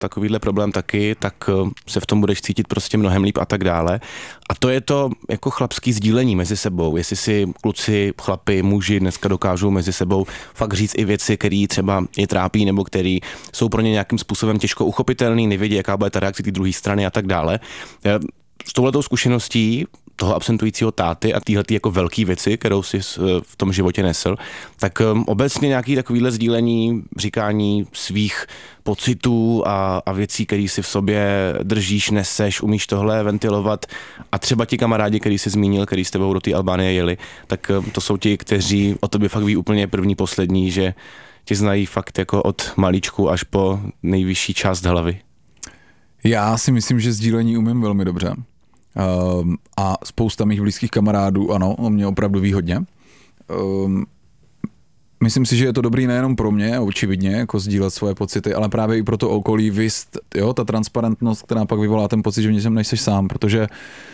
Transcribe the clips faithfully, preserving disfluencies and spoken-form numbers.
takovýhle problém taky, tak se v tom budeš cítit prostě mnohem líp a tak dále. A to je to jako chlapský sdílení mezi sebou, jestli si kluci, chlapi, muži dneska dokážou mezi sebou fakt říct i věci, které třeba je trápí nebo které jsou pro ně nějakým způsobem těžko uchopitelný, nevědí, jaká bude ta reakce té druhé strany a tak dále. S touhletou zkušeností toho absentujícího táty a téhletý jako velký věci, kterou si v tom životě nesl, tak obecně nějaký takovýhle sdílení, říkání svých pocitů a, a věcí, které si v sobě držíš, neseš, umíš tohle ventilovat a třeba ti kamarádi, který jsi zmínil, který s tebou do té Albánie jeli, tak to jsou ti, kteří o tobě fakt ví úplně první, poslední, že tě znají fakt jako od malíčku až po nejvyšší část hlavy. Já si myslím, že sdílení umím velmi dobře. Um, a spousta mých blízkých kamarádů, ano, o mě opravdu ví hodně. Um, myslím si, že je to dobrý nejenom pro mě, očividně, jako sdílet svoje pocity, ale právě i pro to okolí, vyst, jo, ta transparentnost, která pak vyvolá ten pocit, že v něčem nejseš sám, protože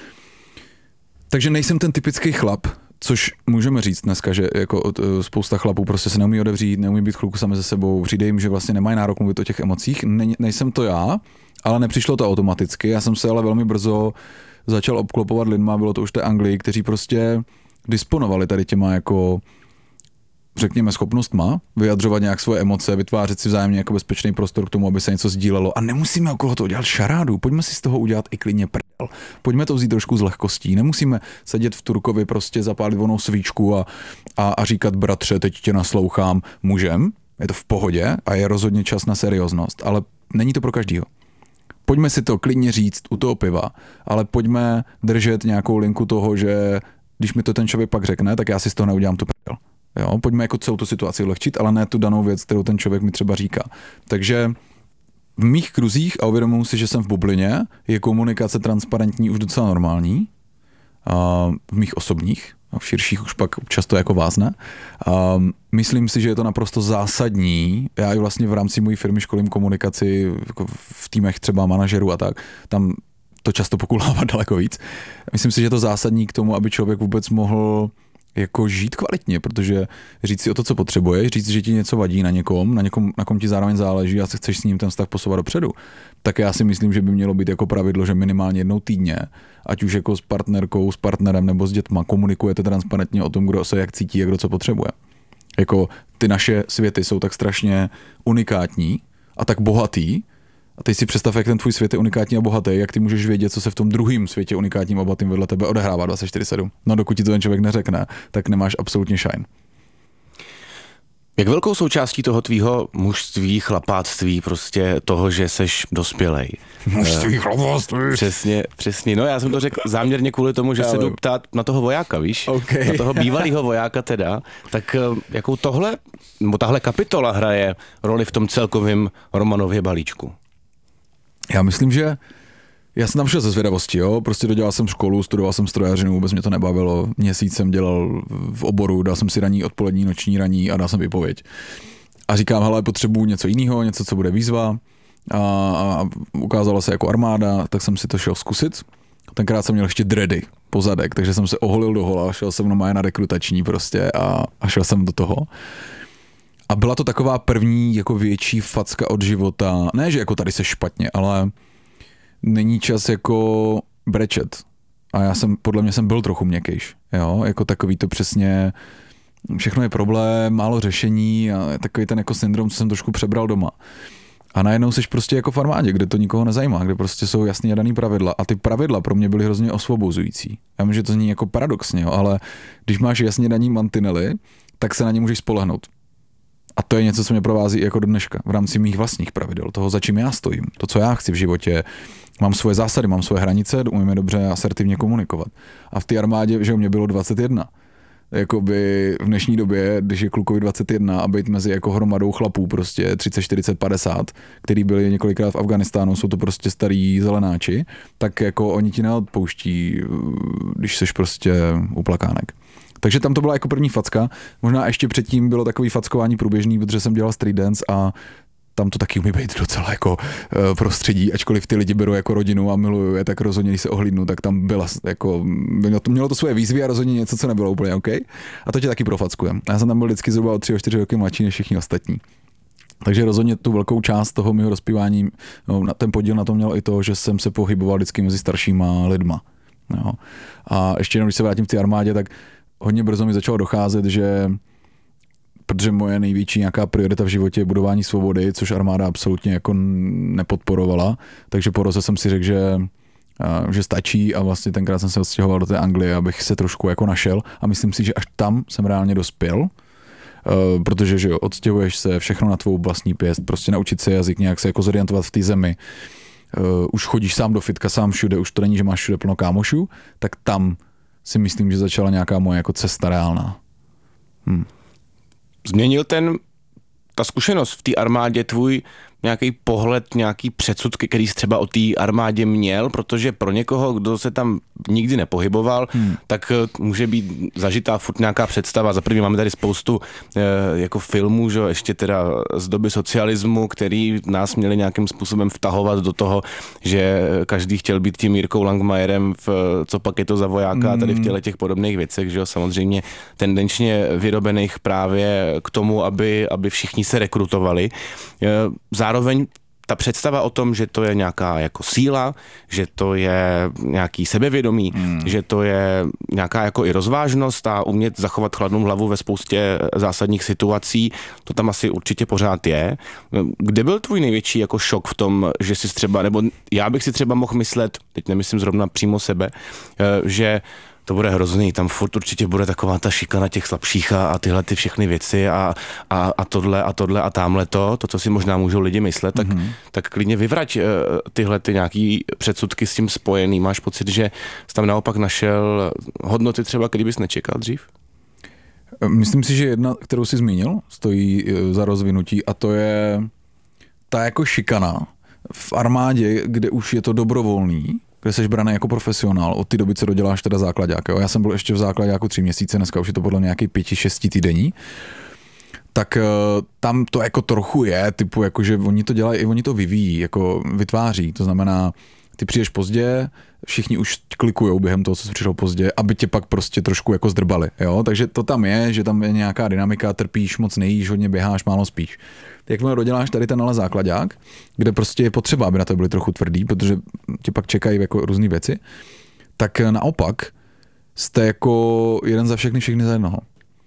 takže nejsem ten typický chlap, což můžeme říct dneska, že jako spousta chlapů prostě se neumí odevřít, neumí být chvilku sami ze sebou, přijde jim, že vlastně nemají nárok mluvit o těch emocích. Ne, nejsem to já, ale nepřišlo to automaticky. Já jsem se ale velmi brzo začal obklopovat lidma, bylo to už v té Anglii, kteří prostě disponovali tady těma jako řekněme schopnostma vyjadřovat nějak svoje emoce, vytvářet si vzájemně jako bezpečný prostor k tomu, aby se něco sdílelo. A nemusíme okolo toho dělat šarádu, pojďme si z toho udělat i klidně prdel. Pojďme to vzít trošku z lehkostí. Nemusíme sedět v Turkovi, prostě zapálit vonou svíčku a, a, a říkat bratře, teď tě naslouchám. Můžem, je to v pohodě a je rozhodně čas na serióznost, ale není to pro každýho. Pojďme si to klidně říct u toho piva, ale pojďme držet nějakou linku toho, že když mi to ten člověk pak řekne, tak já si z toho neudělám tu prdel. Jo, pojďme jako celou tu situaci ulehčit, ale ne tu danou věc, kterou ten člověk mi třeba říká. Takže v mých kruzích, a uvědomuji si, že jsem v bublině, je komunikace transparentní už docela normální. A v mých osobních, a v širších už pak často jako vázne. A myslím si, že je to naprosto zásadní. Já i vlastně v rámci mojí firmy školím komunikaci jako v týmech třeba manažerů a tak. Tam to často pokulává daleko víc. Myslím si, že je to zásadní k tomu, aby člověk vůbec mohl jako žít kvalitně, protože říct si o to, co potřebuješ, říct, že ti něco vadí na někom, na někom, na kom ti zároveň záleží a chceš s ním ten vztah posouvat dopředu, tak já si myslím, že by mělo být jako pravidlo, že minimálně jednou týdně, ať už jako s partnerkou, s partnerem nebo s dětma, komunikujete transparentně o tom, kdo se jak cítí a kdo co potřebuje. Jako ty naše světy jsou tak strašně unikátní a tak bohatý. A teď si představ, jak ten tvůj svět je unikátní a bohatý, jak ty můžeš vědět, co se v tom druhém světě unikátním a bohatým vedle tebe odehrává dvacet čtyři sedm. No dokud ti to ten člověk neřekne, tak nemáš absolutně shine. Jak velkou součástí toho tvýho mužství, chlapáctví, prostě toho, že seš dospělej? Mužství, chlapáctví. Přesně, přesně. No já jsem to řekl záměrně kvůli tomu, že se jdu ptát na toho vojáka, víš? Okay. Na toho bývalého vojáka teda. Tak jakou tohle, nebo tahle kapitola hraje roli v tom celkovém Romanově balíčku? Já myslím, že já jsem tam šel ze zvědavosti, jo, prostě dodělal jsem školu, studoval jsem strojařinu, vůbec mě to nebavilo, měsíc jsem dělal v oboru, dal jsem si ranní, odpolední, noční ranní a dal jsem výpověď. A říkám, hele, potřebuju něco jiného, něco, co bude výzva a, a ukázalo se jako armáda, tak jsem si to šel zkusit. Tenkrát jsem měl ještě dready, pozadek, takže jsem se oholil do hola, šel jsem normálně na rekrutační prostě a, a šel jsem do toho. A byla to taková první jako větší facka od života. Ne, že jako tady se špatně, ale není čas jako brečet. A já jsem, podle mě jsem byl trochu měkkejš. Jo, jako takový to přesně, všechno je problém, málo řešení a takový ten jako syndrom, co jsem trošku přebral doma. A najednou seš prostě jako v armádě, kde to nikoho nezajímá, kde prostě jsou jasně daný pravidla. A ty pravidla pro mě byly hrozně osvobozující. Já vím, že to zní jako paradoxně, jo, ale když máš jasně daný mantinely, tak se na ně můžeš spolehnout. A to je něco, co mě provází jako do dneška v rámci mých vlastních pravidel, toho, za čím já stojím, to, co já chci v životě. Mám svoje zásady, mám svoje hranice, umím je dobře asertivně komunikovat. A v té armádě, že u mě bylo dvacet jedna. Jakoby v dnešní době, když je klukovi dvacet jedna a být mezi jako hromadou chlapů prostě třicet, čtyřicet, padesát, který byli několikrát v Afghánistánu, jsou to prostě starý zelenáči, tak jako oni ti neodpouští, když seš prostě uplakánek. Takže tam to byla jako první facka. Možná ještě předtím bylo takový fackování průběžný, protože jsem dělal street dance a tam to taky umí být docela jako uh, prostředí, ačkoliv ty lidi berou jako rodinu a miluju je, tak rozhodně, když se ohlídnu, tak tam byla jako, mělo to, mělo to svoje výzvy a rozhodně něco, co nebylo úplně OK. A to tě taky profackujem. Já jsem tam byl vždycky zhruba o tři, o čtyři roky mladší než všichni ostatní. Takže rozhodně tu velkou část toho mého rozpívání, no, ten podíl na to mělo i to, že jsem se pohyboval vždycky mezi staršíma lidma. Jo. A ještě jenom, když se vrátím v té armádě, tak hodně brzo mi začalo docházet, že protože moje největší nějaká priorita v životě je budování svobody, což armáda absolutně jako nepodporovala, takže po roce jsem si řekl, že, že stačí a vlastně tenkrát jsem se odstěhoval do té Anglie, abych se trošku jako našel a myslím si, že až tam jsem reálně dospěl, Uh, protože že jo, odstěhuješ se, všechno na tvou vlastní pěst, prostě naučit se jazyk, nějak se jako zorientovat v té zemi. Uh, už chodíš sám do fitka, sám všude, už to není, že máš všude plno kámošů, tak tam si myslím, že začala nějaká moje jako cesta reálná. Hm. Změnil ten, ta zkušenost v té armádě tvůj nějaký pohled, nějaký předsudky, který jsi třeba o té armádě měl, protože pro někoho, kdo se tam nikdy nepohyboval, hmm. tak může být zažitá furt nějaká představa. Za první máme tady spoustu e, jako filmů, že ještě teda z doby socialismu, který nás měli nějakým způsobem vtahovat do toho, že každý chtěl být tím Jirkou Langmajerem v Co pak je to za vojáka hmm. tady v těle těch podobných věcech, že jo, samozřejmě tendenčně vyrobených právě k tomu, aby, aby všichni se rekrutovali. E, Zároveň ta představa o tom, že to je nějaká jako síla, že to je nějaký sebevědomí, hmm. že to je nějaká jako i rozvážnost a umět zachovat chladnou hlavu ve spoustě zásadních situací, to tam asi určitě pořád je. Kde byl tvůj největší jako šok v tom, že jsi třeba, nebo já bych si třeba mohl myslet, teď nemyslím zrovna přímo sebe, že to bude hrozný, tam furt určitě bude taková ta šikana těch slabších a, a tyhle ty všechny věci a, a, a tohle a tohle a tamhle to, to, co si možná můžou lidi myslet, tak, mm-hmm. tak klidně vyvrať tyhle ty nějaký předsudky s tím spojený. Máš pocit, že jsi tam naopak našel hodnoty třeba, který bys nečekal dřív? Myslím si, že jedna, kterou jsi zmínil, stojí za rozvinutí a to je ta jako šikana v armádě, kde už je to dobrovolný, kde jsi braný jako profesionál od té doby, co doděláš teda základák. Jo? Já jsem byl ještě v základáku tři měsíce, dneska už je to podle nějaký pěti, šesti týdení. Tak tam to jako trochu je, typu jako, že oni to dělají, i oni to vyvíjí, jako vytváří. To znamená, ty přijdeš pozdě, všichni už klikujou během toho, co jsi přišel pozdě, aby tě pak prostě trošku jako zdrbali. Jo? Takže to tam je, že tam je nějaká dynamika, trpíš, moc nejíš, hodně běháš, málo spíš. Jakmile doděláš tady ten ale základák, kde prostě je potřeba, aby na to byli trochu tvrdý, protože tě pak čekají jako různý věci, tak naopak jste jako jeden za všechny, všechny za jednoho.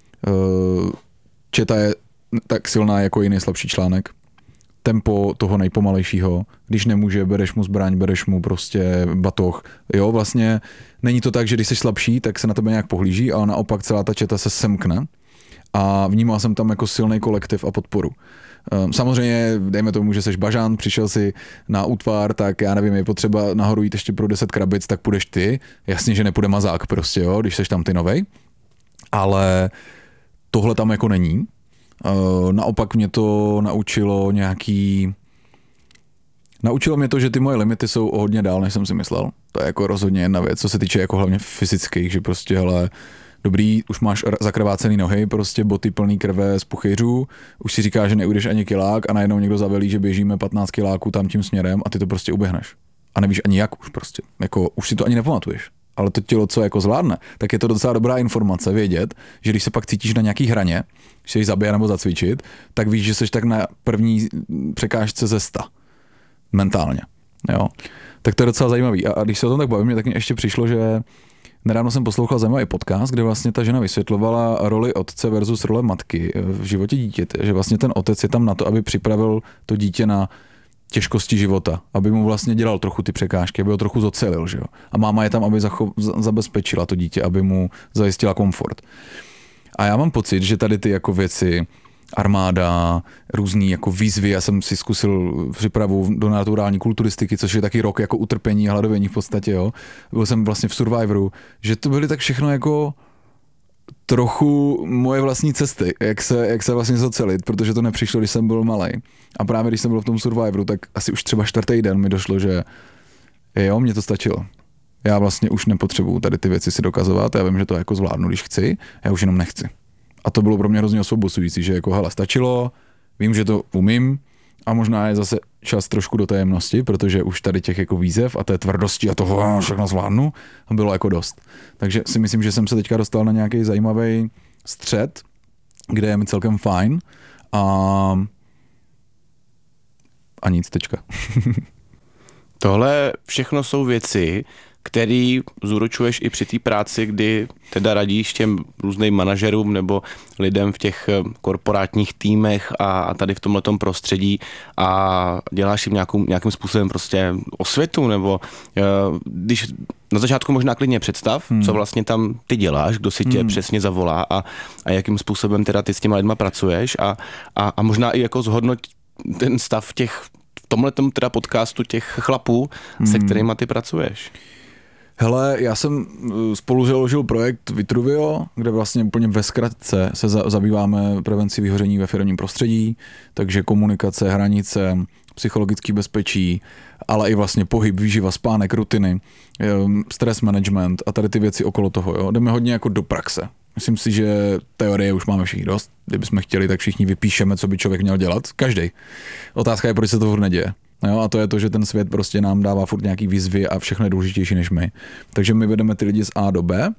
Četa je tak silná jako jiný slabší článek. Tempo toho nejpomalejšího, když nemůže, bereš mu zbraň, bereš mu prostě batoh. Jo, vlastně není to tak, že když jsi slabší, tak se na tebe nějak pohlíží, ale naopak celá ta četa se semkne a vnímal jsem tam jako silný kolektiv a podporu. Samozřejmě, dejme tomu, že jsi bažant, přišel si na útvar, tak já nevím, je potřeba nahoru jít ještě pro deset krabic, tak půjdeš ty. Jasně, že nepůjde mazák prostě, jo, když jsi tam ty novej. Ale tohle tam jako není. Naopak mě to naučilo nějaký... Naučilo mě to, že ty moje limity jsou o hodně dál, než jsem si myslel. To je jako rozhodně jedna věc, co se týče jako hlavně fyzických, že prostě, hele, dobrý, už máš zakrvácený nohy, prostě boty plný krve z puchyřů, už si říkáš, že neujdeš ani kilák a najednou někdo zavelí, že běžíme patnáct kiláků tam tím směrem a ty to prostě uběhneš. A nevíš ani jak už prostě. Jako, už si to ani nepamatuješ. Ale to tělo, co jako zvládne, tak je to docela dobrá informace vědět, že když se pak cítíš na nějaký hraně, že jsi zabije nebo zacvičit, tak víš, že jsi tak na první překážce ze sta. Mentálně. Jo. Tak to je docela zajímavý. A, a když se o tom tak bavím, tak mi ještě přišlo, že nedávno jsem poslouchal zajímavý podcast, kde vlastně ta žena vysvětlovala roli otce versus role matky v životě dítěte. Že vlastně ten otec je tam na to, aby připravil to dítě na těžkosti života, aby mu vlastně dělal trochu ty překážky, aby ho trochu zocelil, že jo. A máma je tam, aby zacho- zabezpečila to dítě, aby mu zajistila komfort. A já mám pocit, že tady ty jako věci, armáda, různý jako výzvy, já jsem si zkusil přípravu do naturální kulturistiky, což je taky rok jako utrpení a hladovění v podstatě, jo. Byl jsem vlastně v Survivoru, že to byly tak všechno jako trochu moje vlastní cesty, jak se, jak se vlastně zocelit, protože to nepřišlo, když jsem byl malej. A právě když jsem byl v tom Survivoru, tak asi už třeba čtvrtý den mi došlo, že jo, mně to stačilo. Já vlastně už nepotřebuju tady ty věci si dokazovat, já vím, že to jako zvládnu, když chci, já už jenom nechci. A to bylo pro mě hrozně osvobozující, že jako hele, stačilo, vím, že to umím a možná je zase čas trošku do tajemnosti, protože už tady těch jako výzev a té tvrdosti a toho všechno zvládnu bylo jako dost. Takže si myslím, že jsem se teďka dostal na nějaký zajímavý střed, kde je mi celkem fajn a a nic, tečka. Tohle všechno jsou věci, který zúročuješ i při té práci, kdy teda radíš těm různým manažerům nebo lidem v těch korporátních týmech a, a tady v tomhletom prostředí a děláš jim nějakou, nějakým způsobem prostě osvětu, nebo když na začátku možná klidně představ, hmm. co vlastně tam ty děláš, kdo si tě hmm. přesně zavolá a, a jakým způsobem teda ty s těma lidma pracuješ a, a, a možná i jako zhodnoť ten stav těch v tomhletom teda podcastu těch chlapů, hmm. se kterýma ty pracuješ. Hele, já jsem spolu založil projekt Vitruvio, kde vlastně úplně ve zkratce se za, zabýváme prevencí vyhoření ve firemním prostředí, takže komunikace, hranice, psychologický bezpečí, ale i vlastně pohyb, výživa, spánek, rutiny, stres management a tady ty věci okolo toho. Jo. Jdeme hodně jako do praxe. Myslím si, že teorie už máme všichni dost. Kdybychom chtěli, tak všichni vypíšeme, co by člověk měl dělat. Každý. Otázka je, proč se to furt neděje. Jo, a to je to, že ten svět prostě nám dává furt nějaký výzvy a všechno je důležitější než my. Takže my vedeme ty lidi z A do B.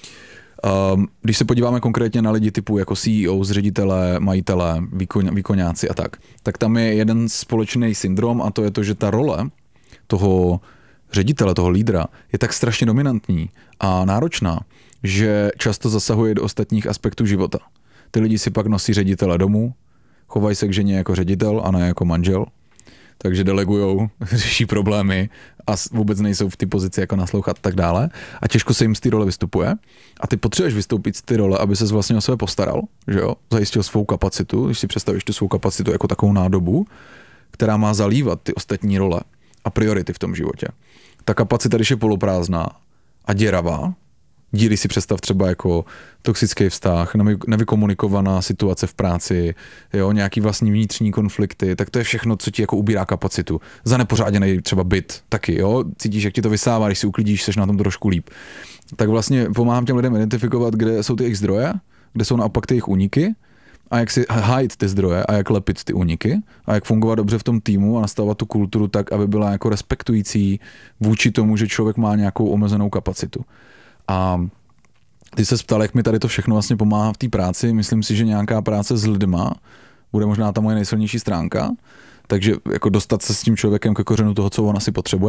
Když se podíváme konkrétně na lidi typu jako C E O, ředitele, majitele, výkon, výkoňáci a tak, tak tam je jeden společný syndrom a to je to, že ta role toho ředitele, toho lídra je tak strašně dominantní a náročná, že často zasahuje do ostatních aspektů života. Ty lidi si pak nosí ředitele domů, chovají se k ženě jako ředitel a ne jako manžel, takže delegujou, řeší problémy a vůbec nejsou v té pozici jako naslouchat a tak dále. A těžko se jim z té role vystupuje. A ty potřebuješ vystoupit z té role, aby ses vlastně o sebe postaral, že jo? Zajistil svou kapacitu, když si představíš tu svou kapacitu jako takovou nádobu, která má zalívat ty ostatní role a priority v tom životě. Ta kapacita, když je poloprázdná a děravá, díly si představ třeba jako toxický vztah, nevykomunikovaná situace v práci, jo, nějaký vlastní vnitřní konflikty, tak to je všechno, co ti jako ubírá kapacitu. Zanepořáděný třeba byt taky, jo, cítíš, jak ti to vysává, když si uklidíš, seš na tom trošku líp. Tak vlastně pomáhám těm lidem identifikovat, kde jsou ty jejich zdroje, kde jsou naopak ty jejich úniky a jak si hájit ty zdroje a jak lepit ty úniky a jak fungovat dobře v tom týmu a nastavovat tu kulturu tak, aby byla jako respektující vůči tomu, že člověk má nějakou omezenou kapacitu. A ty se ptal, jak mi tady to všechno vlastně pomáhá v té práci. Myslím si, že nějaká práce s lidma bude možná ta moje nejsilnější stránka, takže jako dostat se s tím člověkem ke kořenu toho, co on asi potřebuje.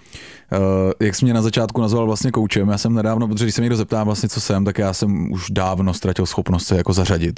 Uh, jak jsi mě na začátku nazval vlastně koučem, já jsem nedávno, protože když se mě někdo zeptá vlastně, co jsem, tak já jsem už dávno ztratil schopnost se jako zařadit.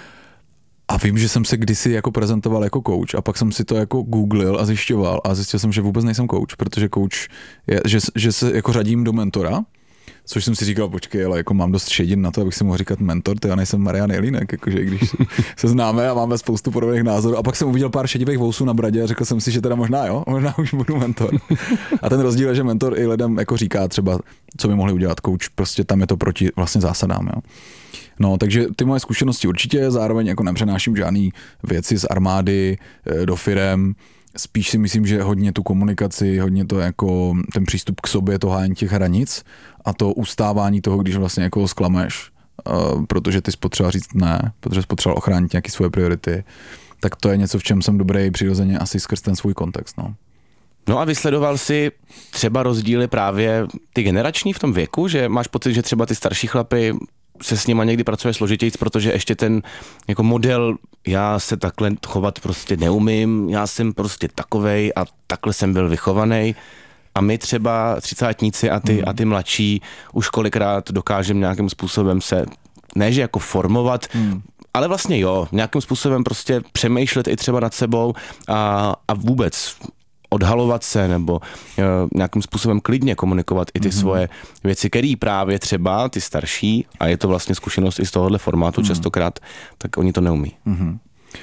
A vím, že jsem se kdysi jako prezentoval jako coach a pak jsem si to jako googlil a zjišťoval a zjistil jsem, že vůbec nejsem coach, protože coach je, že, že se jako řadím do mentora. Což jsem si říkal, počkej, ale jako mám dost šedin na to, abych si mohl říkat mentor, to já nejsem Marian Jelínek, jakože když se známe a máme spoustu podobných názorů. A pak jsem uviděl pár šedivých vousů na bradě a řekl jsem si, že teda možná jo, možná už budu mentor. A ten rozdíl je, že mentor i lidem jako říká třeba, co by mohli udělat coach, prostě tam je to proti vlastně zásadám, jo. No, takže ty moje zkušenosti určitě, zároveň jako nepřenáším žádný věci z armády do firem. Spíš si myslím, že hodně tu komunikaci, hodně to jako ten přístup k sobě, to hájení těch hranic a to ustávání toho, když vlastně jako sklameš, uh, protože ty jsi potřeba říct ne, protože jsi potřeba ochránit nějaké svoje priority, tak to je něco, v čem jsem dobrý přirozeně asi skrz ten svůj kontext. No. No a vysledoval jsi třeba rozdíly právě ty generační v tom věku, že máš pocit, že třeba ty starší chlapy se s nima někdy pracuje složitějc, protože ještě ten jako model, já se takhle chovat prostě neumím, já jsem prostě takovej a takhle jsem byl vychovaný. A my třeba třicátníci a ty, hmm. a ty mladší už kolikrát dokážeme nějakým způsobem se, ne že jako formovat, hmm. ale vlastně jo, nějakým způsobem prostě přemýšlet i třeba nad sebou a, a vůbec odhalovat se nebo uh, nějakým způsobem klidně komunikovat i ty mm-hmm. svoje věci, který právě třeba ty starší, a je to vlastně zkušenost i z tohohle formátu mm. častokrát, tak oni to neumí. Mm-hmm.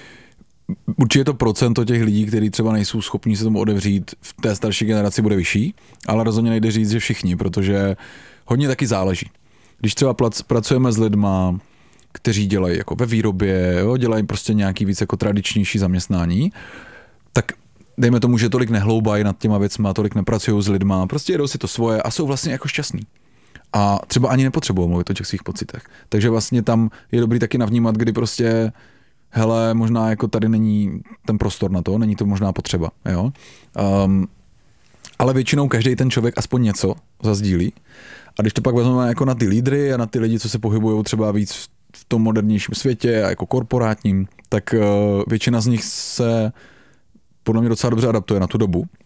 Určitě to procento těch lidí, kteří třeba nejsou schopní se tomu odevřít, v té starší generaci bude vyšší, ale rozhodně nejde říct, že všichni, protože hodně taky záleží. Když třeba pracujeme s lidma, kteří dělají jako ve výrobě, jo, dělají prostě nějaký víc jako tradičnější zaměstnání, tak dejme tomu, že tolik nehloubají nad těma věcma, tolik nepracují s lidma, prostě jedou si to svoje a jsou vlastně jako šťastní. A třeba ani nepotřebují mluvit o těch svých pocitech. Takže vlastně tam je dobrý taky navnímat, kdy prostě hele, možná jako tady není ten prostor na to, není to možná potřeba, jo. Um, ale většinou každý ten člověk aspoň něco zazdílí. A když to pak vezmeme jako na ty lídry a na ty lidi, co se pohybují třeba víc v tom modernějším světě a jako korporátním, tak uh, většina z nich se podle mě docela dobře adaptuje na tu dobu.